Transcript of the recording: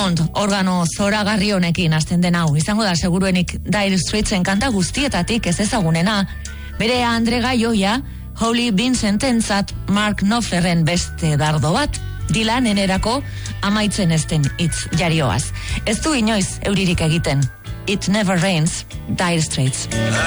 Hammond organo zoragarri honekin hasten den hau, izango da seguruenik Dire Straitsen kanta guztietatik ez ezagunena, bere Andre Gaioia, Holy Vincententzat Mark Knopflerren beste dardo bat, Dylanenerako amaitzen ezten hitz jarioaz. Ez du inoiz euririk egiten. It Never Rains, Dire Straits.